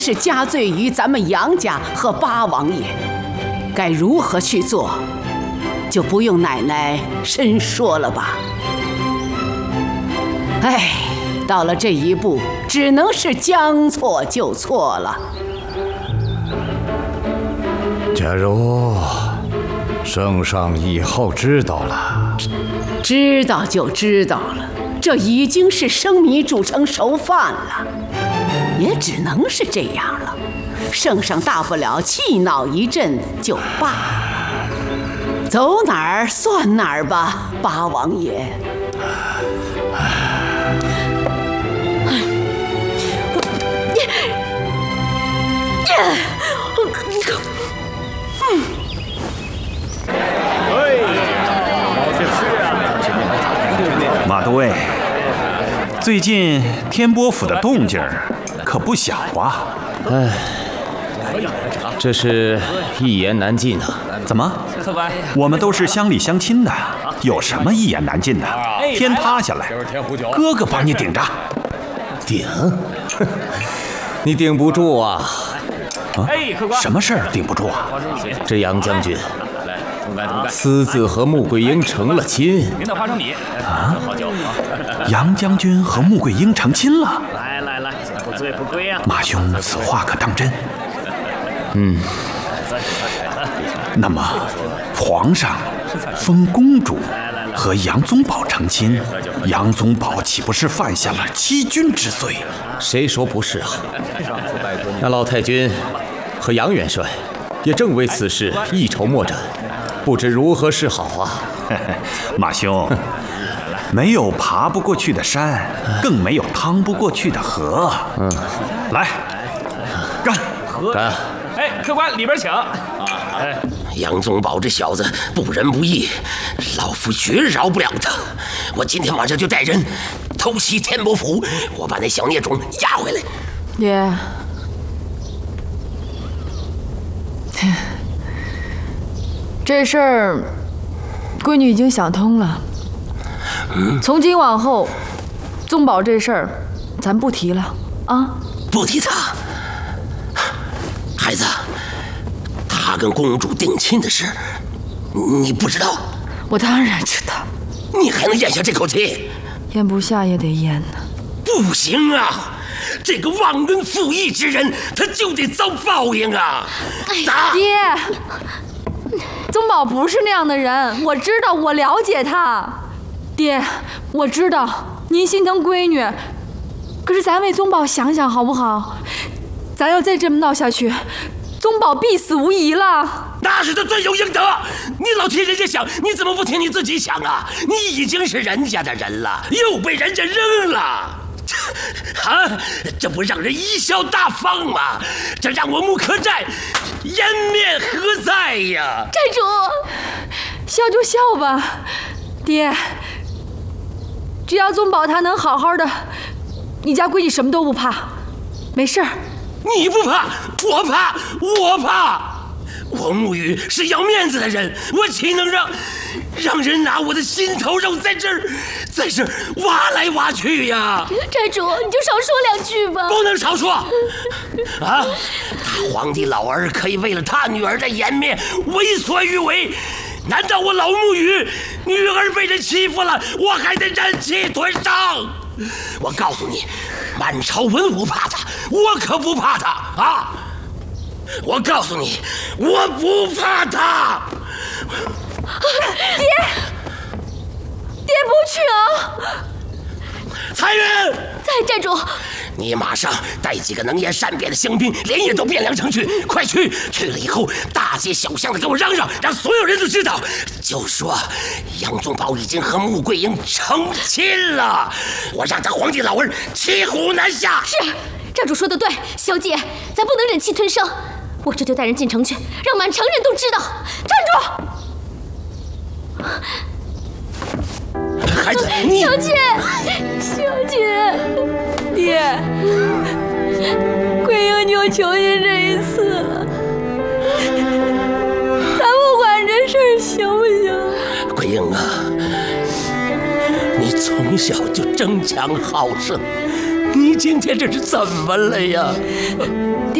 是加罪于咱们杨家和八王爷，该如何去做，就不用奶奶深说了吧。哎，到了这一步，只能是将错就错了。 假如圣上以后知道了， 知道就知道了，这已经是生米煮成熟饭了，也只能是这样了。圣上大不了气恼一阵就罢了，走哪儿算哪儿吧，八王爷。 马都尉，最近天波府的动静可不小啊！ 哎，这是一言难尽啊！ 怎么？我们都是乡里乡亲的，有什么一言难尽的？天塌下来，哥哥帮你顶着。 顶？你顶不住啊！ 什么事儿顶不住啊？ 这杨将军私自和穆桂英成了亲。 领导花生米啊！杨将军和穆桂英成亲了？ 来，不醉不归啊！ 马兄，此话可当真？那么，皇上封公主和杨宗保成亲，杨宗保岂不是犯下了欺君之罪？ 谁说不是啊？那老太君和杨元帅也正为此事一筹莫展，不知如何是好啊！ 马兄，没有爬不过去的山，更没有趟不过去的河。来，干！ 干！ 哎，客官里边请。 杨宗保这小子不仁不义，老夫绝饶不了他。我今天晚上就带人偷袭天波府，我把那小孽种押回来。 爹，这事儿闺女已经想通了。从今往后，宗保这事儿咱不提了啊！ 不提他，孩子，他跟公主定亲的事，你不知道？ 我当然知道。 你还能咽下这口气？ 咽不下也得咽呢。 不行啊！这个忘恩负义之人，他就得遭报应啊！咋？ 爹，宗保不是那样的人，我知道，我了解他。爹，我知道您心疼闺女，可是咱为宗保想想好不好？咱要再这么闹下去，宗保必死无疑了。 那是他罪有应得。你老替人家想，你怎么不替你自己想啊？你已经是人家的人了，又被人家扔了。啊！这不让人贻笑大方吗？这让我穆可寨颜面何在呀？ 寨主，笑就笑吧，爹。只要宗保他能好好的，你家闺女什么都不怕，没事儿。 你不怕，我怕，我怕。我穆雨是要面子的人，我岂能让人拿我的心头肉在这儿挖来挖去呀？ 寨主，你就少说2句吧。 不能少说啊！他皇帝老儿可以为了他女儿的颜面为所欲为，难道我老穆雨女儿被人欺负了，我还得忍气吞声？我告诉你，满朝文武怕他，我可不怕他啊！我告诉你，我不怕他。 爹不去啊！ 残忍！ 在，寨主。 你马上带几个能言善辩的乡兵，连夜到汴梁城去，快去！去了以后，大街小巷的给我嚷嚷，让所有人都知道，就说杨宗保已经和穆桂英成亲了，我让他皇帝老儿骑虎难下。 是，寨主说的对，小姐，咱不能忍气吞声，我这就带人进城去，让满城人都知道。站住！孩子，你小姐，爹，桂英就求您这一次了，咱不管这事儿行不行？ 桂英啊，你从小就争强好胜， 你今天这是怎么了呀？